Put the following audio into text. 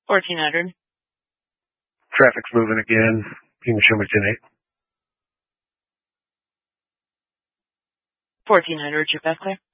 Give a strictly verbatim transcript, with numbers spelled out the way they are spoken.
fourteen hundred. Traffic's moving again. You can show me ten eight. fourteen hundred, your best clear.